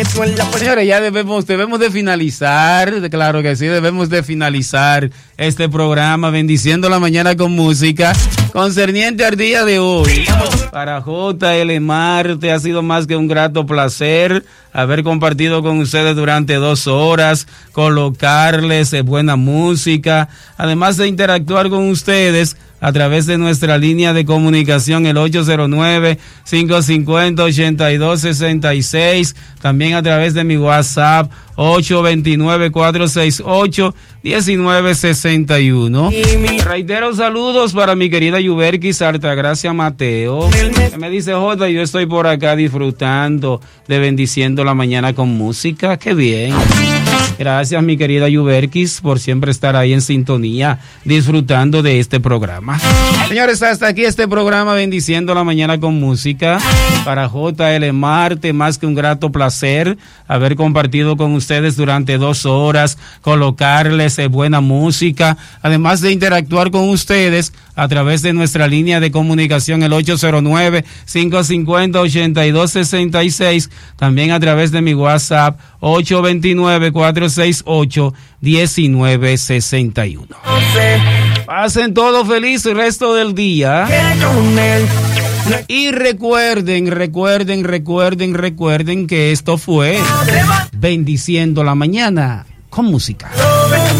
Señores, ya debemos de finalizar, claro que sí, debemos de finalizar este programa Bendiciendo la Mañana con Música, concerniente al día de hoy. Para JL Marte ha sido más que un grato placer haber compartido con ustedes durante 2 horas, colocarles buena música, además de interactuar con ustedes a través de nuestra línea de comunicación, el 809-550-8266, también a través de mi WhatsApp, 829-468-1961. Reitero saludos para mi querida Yuberkis Altagracia Mateo, que me dice: Jota, yo estoy por acá disfrutando de Bendiciendo la Mañana con Música. ¡Qué bien! Gracias, mi querida Yuberkis, por siempre estar ahí en sintonía, disfrutando de este programa. Señores, hasta aquí este programa Bendiciendo la Mañana con Música. Para JL Marte, más que un grato placer haber compartido con ustedes durante 2 horas, colocarles buena música, además de interactuar con ustedes a través de nuestra línea de comunicación, el 809-550-8266, también a través de mi WhatsApp, 829-468-1961. Pasen todo feliz el resto del día. Y recuerden que esto fue Bendiciendo la Mañana con Música.